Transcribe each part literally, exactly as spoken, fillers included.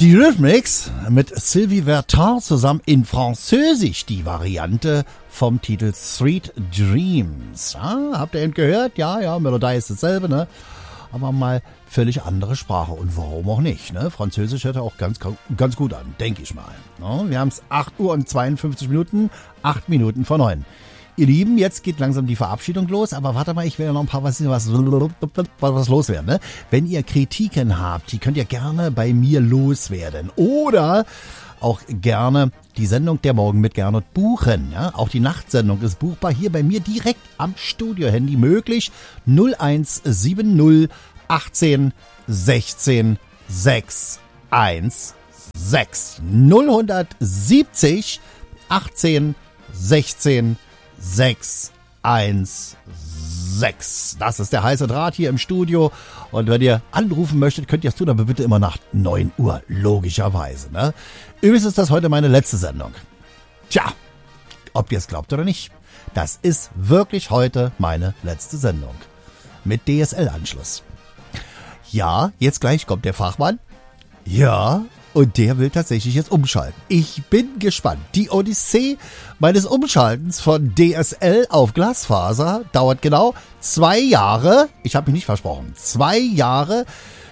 Die Eurythmics mit Sylvie Vartan zusammen in Französisch, die Variante vom Titel Street Dreams. Ja, habt ihr eben gehört? Ja, ja, Melodie ist dasselbe, ne? Aber mal völlig andere Sprache. Und warum auch nicht, ne? Französisch hört auch ganz, ganz gut an, denke ich mal. Ja, wir haben es acht Uhr und zweiundfünfzig Minuten, acht Minuten vor neun. Ihr Lieben, jetzt geht langsam die Verabschiedung los, aber warte mal, ich will ja noch ein paar was, was, was loswerden. Ne? Wenn ihr Kritiken habt, die könnt ihr gerne bei mir loswerden. Oder auch gerne die Sendung Der Morgen mit Gernot buchen. Ja? Auch die Nachtsendung ist buchbar hier bei mir direkt am Studio-Handy möglich. null eins sieben null achtzehn sechzehn sechs eins sechs null siebzig achtzehn sechzehn sechs eins sechs. Das ist der heiße Draht hier im Studio. Und wenn ihr anrufen möchtet, könnt ihr es tun, aber bitte immer nach neun Uhr, logischerweise. Ne? Übrigens ist das heute meine letzte Sendung. Tja, ob ihr es glaubt oder nicht, das ist wirklich heute meine letzte Sendung. Mit D S L-Anschluss. Ja, jetzt gleich kommt der Fachmann. Ja, und der will tatsächlich jetzt umschalten. Ich bin gespannt. Die Odyssee meines Umschaltens von D S L auf Glasfaser dauert genau zwei Jahre. Ich habe mich nicht versprochen. Zwei Jahre,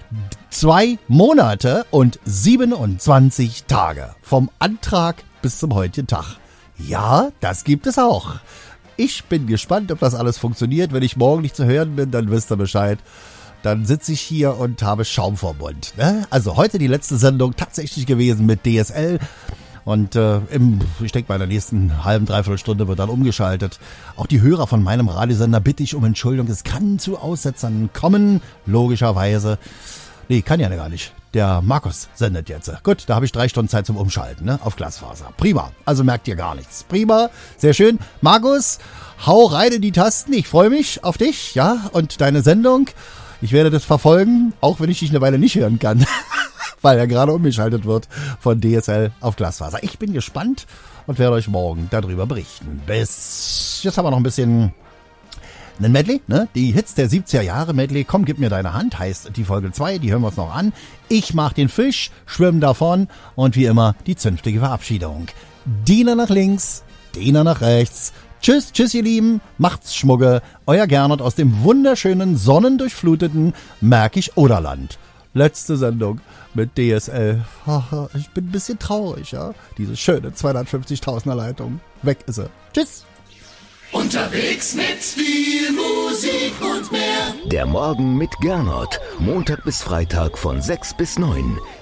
zwei Monate und siebenundzwanzig Tage. Vom Antrag bis zum heutigen Tag. Ja, das gibt es auch. Ich bin gespannt, ob das alles funktioniert. Wenn ich morgen nicht zu hören bin, dann wisst ihr Bescheid. Dann sitze ich hier und habe Schaum vor Mund. Ne? Also heute die letzte Sendung tatsächlich gewesen mit D S L. Und äh, im, ich denke, bei der nächsten halben, dreiviertel Stunde wird dann umgeschaltet. Auch die Hörer von meinem Radiosender bitte ich um Entschuldigung. Es kann zu Aussetzern kommen, logischerweise. Nee, kann ja gar nicht. Der Markus sendet jetzt. Gut, da habe ich drei Stunden Zeit zum Umschalten, ne? Auf Glasfaser. Prima. Also merkt ihr gar nichts. Prima. Sehr schön. Markus, hau rein in die Tasten. Ich freue mich auf dich, ja, und deine Sendung. Ich werde das verfolgen, auch wenn ich dich eine Weile nicht hören kann, weil er gerade umgeschaltet wird von D S L auf Glasfaser. Ich bin gespannt und werde euch morgen darüber berichten. Bis jetzt haben wir noch ein bisschen einen Medley, ne? Die Hits der siebziger Jahre Medley. Komm, gib mir deine Hand, heißt die Folge zwei, die hören wir uns noch an. Ich mach den Fisch, schwimm davon und wie immer die zünftige Verabschiedung. Diener nach links, Diener nach rechts. Tschüss, tschüss ihr Lieben, macht's Schmugge, euer Gernot aus dem wunderschönen, sonnendurchfluteten Märkisch-Oderland. Letzte Sendung mit D S L. Ich bin ein bisschen traurig, ja. Diese schöne zweihundertfünfzigtausender Leitung. Weg ist sie. Tschüss. Unterwegs mit viel Musik und mehr. Der Morgen mit Gernot. Montag bis Freitag von sechs bis neun.